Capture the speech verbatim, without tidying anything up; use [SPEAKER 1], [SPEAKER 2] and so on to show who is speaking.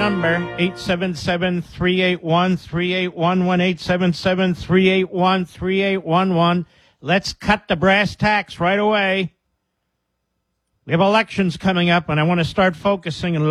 [SPEAKER 1] Number eight seven seven, three eight one, three eight one one, eight seven seven, three eight one, three eight one one. Let's cut the brass tacks right away. We have elections coming up, and I want to start focusing